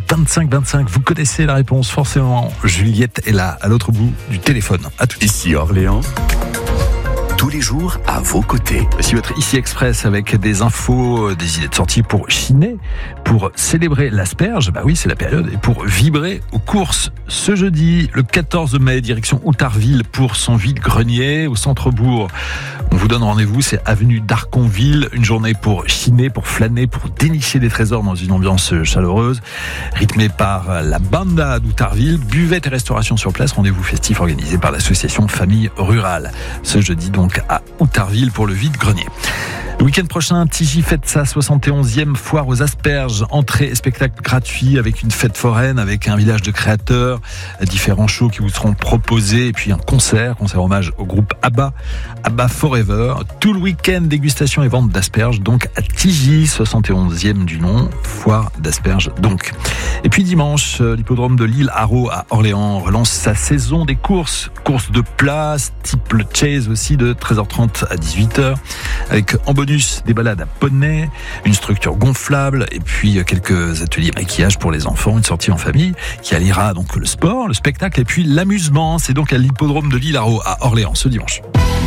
25. Vous connaissez la réponse forcément. Juliette est là, à l'autre bout du téléphone. À tout de suite. Ici Orléans. Tous les jours à vos côtés. Voici votre Ici Express avec des infos, des idées de sortie pour chiner, pour célébrer l'asperge, bah oui c'est la période, et pour vibrer aux courses. Ce jeudi, le 14 mai, direction Outarville pour son vide-grenier au centre-bourg. On vous donne rendez-vous, c'est avenue d'Arconville, une journée pour chiner, pour flâner, pour dénicher des trésors dans une ambiance chaleureuse, rythmée par la banda d'Outarville, buvette et restauration sur place, rendez-vous festif organisé par l'association Famille Rurale. Ce jeudi donc à Outarville pour le vide-grenier. Le week-end prochain, Tigy fête sa 71e foire aux asperges. Entrée et spectacle gratuit avec une fête foraine, avec un village de créateurs, différents shows qui vous seront proposés et puis un concert hommage au groupe ABBA Forever. Tout le week-end, dégustation et vente d'asperges, donc à Tigy, 71e du nom, foire d'asperges donc. Et puis dimanche, l'hippodrome de l'Île-Haro à Orléans relance sa saison des courses de place, type le chase aussi de 13h30 à 18h, avec en bonus des balades à poney, une structure gonflable et puis quelques ateliers maquillage pour les enfants, une sortie en famille qui alliera donc le sport, le spectacle et puis l'amusement. C'est donc à l'hippodrome de l'Île-Haro à Orléans ce dimanche.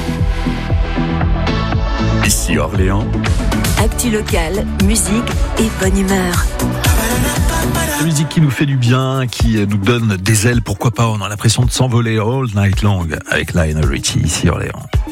Ici Orléans. Actu locale, musique et bonne humeur. La musique qui nous fait du bien, qui nous donne des ailes, pourquoi pas, on a l'impression de s'envoler all night long avec Lionel Richie ici Orléans.